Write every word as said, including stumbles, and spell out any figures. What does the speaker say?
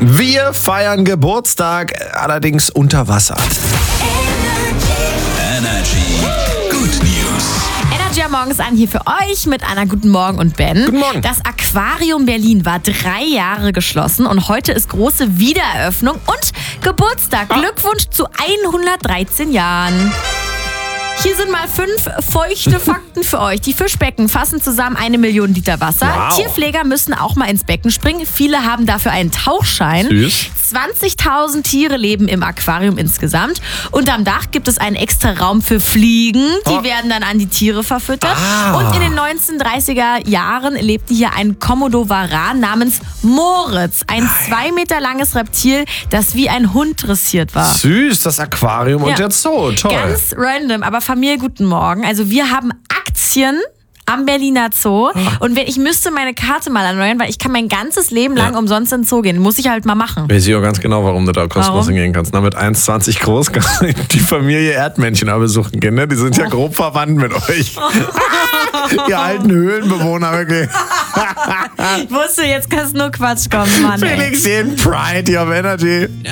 Wir feiern Geburtstag, allerdings unter Wasser. Energy Good News. Energy am Morgens an hier für euch mit Anna. Guten Morgen und Ben. Guten Morgen. Das Aquarium Berlin war drei Jahre geschlossen und heute ist große Wiedereröffnung und Geburtstag. Ah. Glückwunsch zu hundertdreizehn Jahren. Hier sind mal fünf feuchte Fakten für euch. Die Fischbecken fassen zusammen eine Million Liter Wasser. Wow. Tierpfleger müssen auch mal ins Becken springen. Viele haben dafür einen Tauchschein. Süß. zwanzigtausend Tiere leben im Aquarium insgesamt. Und am Dach gibt es einen extra Raum für Fliegen. Die Oh. werden dann an die Tiere verfüttert. Ah. Und in den neunzehnhundertdreißiger Jahren lebte hier ein Komodo-Varan namens Moritz. Ein zwei Meter langes Reptil, das wie ein Hund dressiert war. Süß, das Aquarium und Ja. der Zoo. Toll. Ganz random, aber Familie, guten Morgen. Also wir haben Aktien am Berliner Zoo und wenn, ich müsste meine Karte mal erneuern, weil ich kann mein ganzes Leben lang Ja. umsonst in den Zoo gehen. Muss ich halt mal machen. Weiß ich auch ganz genau, warum du da kostenlos Warum? hingehen kannst. Na, mit eins Komma zwanzig groß kannst du die Familie Erdmännchen aber besuchen gehen. Ne? Die sind ja grob verwandt mit euch. Die alten Höhlenbewohner wirklich. Ich wusste, jetzt kannst nur Quatsch kommen, Mann. Ey. Felix, jeden Pride, hier auf Energy.